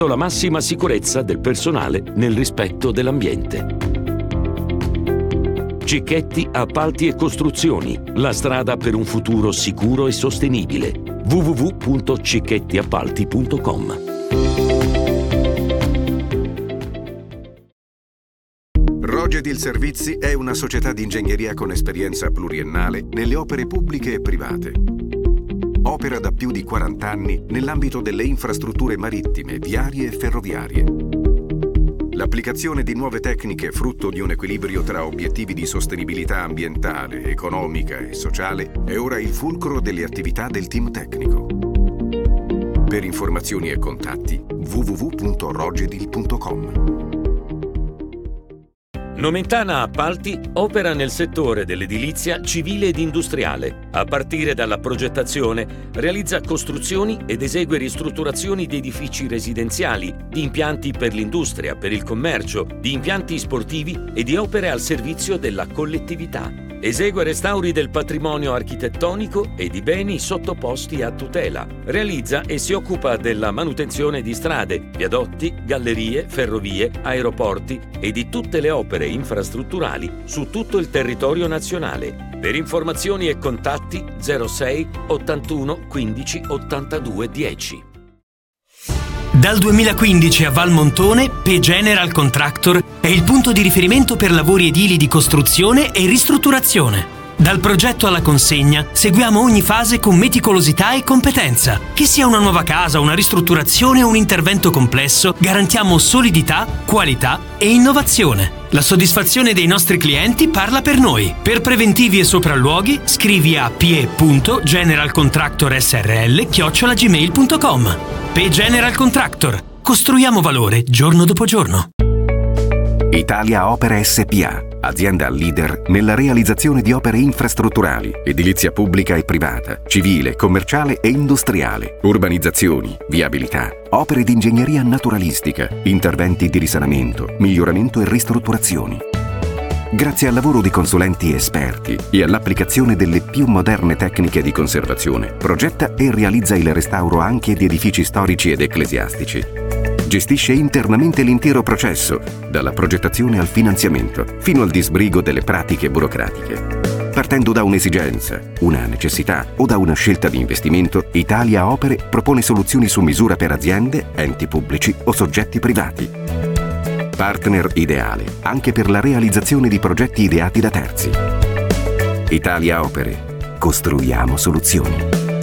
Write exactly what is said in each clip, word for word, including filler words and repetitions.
la massima sicurezza del personale nel rispetto dell'ambiente. Cicchetti Appalti e Costruzioni, la strada per un futuro sicuro e sostenibile. w w w punto cicchetti appalti punto com. Rogedil Servizi è una società di ingegneria con esperienza pluriennale nelle opere pubbliche e private. Opera da più di quaranta anni nell'ambito delle infrastrutture marittime, viarie e ferroviarie. L'applicazione di nuove tecniche frutto di un equilibrio tra obiettivi di sostenibilità ambientale, economica e sociale è ora il fulcro delle attività del team tecnico. Per informazioni e contatti w w w punto rogedil punto com. Nomentana Appalti opera nel settore dell'edilizia civile ed industriale. A partire dalla progettazione, realizza costruzioni ed esegue ristrutturazioni di edifici residenziali, di impianti per l'industria, per il commercio, di impianti sportivi e di opere al servizio della collettività. Esegue restauri del patrimonio architettonico e di beni sottoposti a tutela. Realizza e si occupa della manutenzione di strade, viadotti, gallerie, ferrovie, aeroporti e di tutte le opere infrastrutturali su tutto il territorio nazionale. Per informazioni e contatti zero sei ottantuno quindici ottantadue dieci. Dal duemilaquindici a Valmontone, P General Contractor è il punto di riferimento per lavori edili di costruzione e ristrutturazione. Dal progetto alla consegna seguiamo ogni fase con meticolosità e competenza. Che sia una nuova casa, una ristrutturazione o un intervento complesso, garantiamo solidità, qualità e innovazione. La soddisfazione dei nostri clienti parla per noi. Per preventivi e sopralluoghi scrivi a p e punto general contractor s r l chiocciola gmail punto com. P General Contractor. Costruiamo valore giorno dopo giorno. Italia Opere S P A, azienda leader nella realizzazione di opere infrastrutturali, edilizia pubblica e privata, civile, commerciale e industriale, urbanizzazioni, viabilità, opere di ingegneria naturalistica, interventi di risanamento, miglioramento e ristrutturazioni. Grazie al lavoro di consulenti esperti e all'applicazione delle più moderne tecniche di conservazione, progetta e realizza il restauro anche di edifici storici ed ecclesiastici. Gestisce internamente l'intero processo, dalla progettazione al finanziamento, fino al disbrigo delle pratiche burocratiche. Partendo da un'esigenza, una necessità o da una scelta di investimento, Italia Opere propone soluzioni su misura per aziende, enti pubblici o soggetti privati. Partner ideale anche per la realizzazione di progetti ideati da terzi. Italia Opere. Costruiamo soluzioni.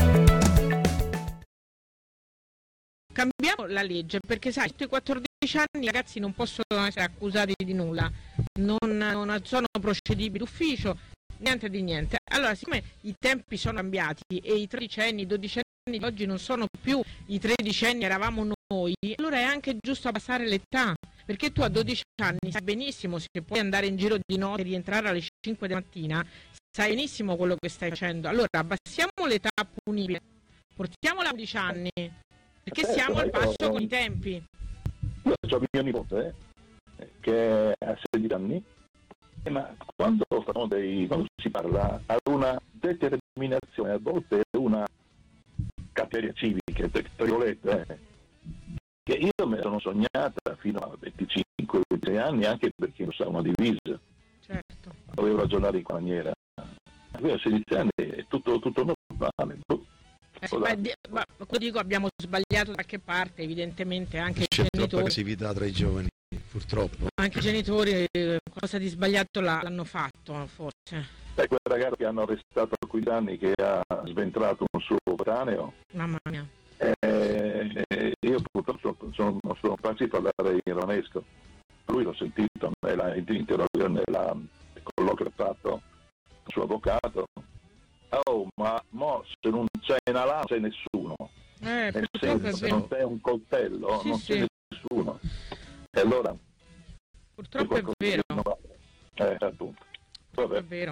Cambiamo la legge perché sai, sotto i quattordici anni i ragazzi non possono essere accusati di nulla, non, non sono procedibili d'ufficio, niente di niente. Allora, siccome i tempi sono cambiati e i tredicenni, i dodicenni di oggi non sono più i tredicenni, eravamo noi, allora è anche giusto abbassare l'età. Perché tu a dodici anni sai benissimo, se puoi andare in giro di notte e rientrare alle cinque di mattina, sai benissimo quello che stai facendo. Allora abbassiamo l'età punibile, portiamola a undici anni, perché certo, siamo al passo io, con i tempi. Io ho mio nipote eh, che ha sedici anni, eh, ma quando, dei, quando si parla a una determinazione, a volte una cattiveria civica, tra virgolette, eh, che io me sono sognata fino a venticinque ventisei anni, anche perché non sa una divisa. Certo. Dovevo ragionare in quella maniera. Qui a sedici anni è tutto, tutto normale. Eh, ma, ma, ma dico, abbiamo sbagliato da qualche parte, evidentemente anche c'è i troppa genitori. aggressività tra i giovani, purtroppo. Anche i genitori eh, cosa di sbagliato l'hanno fatto, forse. Sai, quel ragazzo che hanno arrestato a quindici anni che ha sventrato un suo coetaneo. Mamma mia. Eh, eh, io purtroppo sono, sono quasi a parlare in romanesco. Lui l'ho sentito nella interrogazione, nella colloquio fatto con il suo avvocato. Oh, ma mo, se non c'è una lama, non c'è nessuno. Eh, Nel senso, se non c'è un coltello, sì, non sì. c'è nessuno. E allora purtroppo è vero. Eh, appunto. Vabbè. È vero.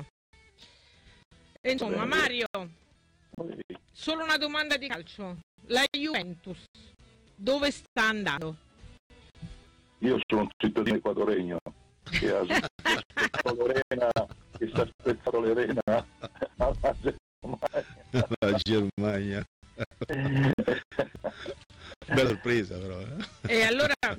E insomma, Mario, solo una domanda di calcio. La Juventus dove sta andando? Io sono un cittadino equadoregno che ha spezzato l'Arena, che sta spezzato l'Arena alla Germania. La Germania. Bella sorpresa però. Eh? E allora